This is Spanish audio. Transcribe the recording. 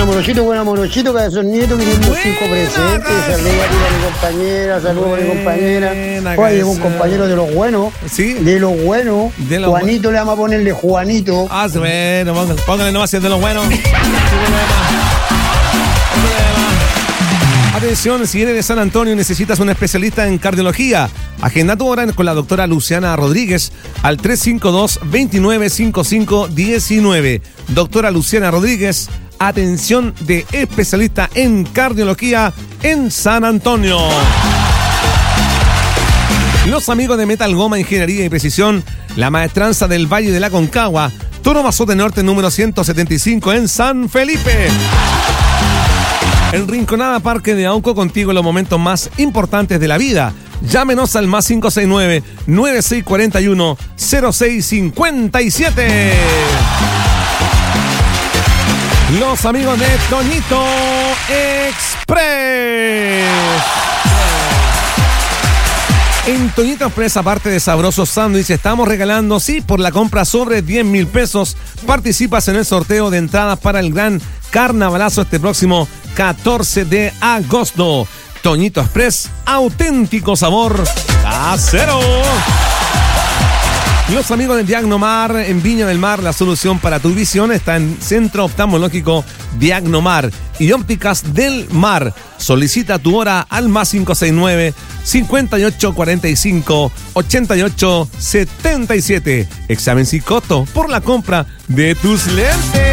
buena Morochito, cabezón nieto, 505 presentes. Saludos a mi compañera, saludos a mi compañera. Oye, un compañero de los buenos. Sí. De los buenos. Juanito, le vamos a ponerle Juanito. Ah, bueno, póngale nomás si es de los buenos. Atención, si eres de San Antonio y necesitas un especialista en cardiología, agenda tu hora con la doctora Luciana Rodríguez al 352-2955-19. Doctora Luciana Rodríguez, atención de especialista en cardiología en San Antonio. Los amigos de Metal Goma, Ingeniería y Precisión, la maestranza del Valle de la Concagua, Toro Mazote Norte número 175 en San Felipe. En Rinconada Parque de Auco, contigo en los momentos más importantes de la vida. Llámenos al más 569-9641-0657. Los amigos de Toñito Express. En Toñito Express, aparte de sabrosos sándwiches, estamos regalando, sí, por la compra sobre 10,000 pesos, participas en el sorteo de entradas para el gran carnavalazo este próximo 14 de agosto. Toñito Express, auténtico sabor casero. Los amigos de Diagnomar en Viña del Mar, la solución para tu visión está en Centro Oftalmológico Diagnomar y Ópticas del Mar. Solicita tu hora al más 569-5845-8877. Examen sin costo por la compra de tus lentes.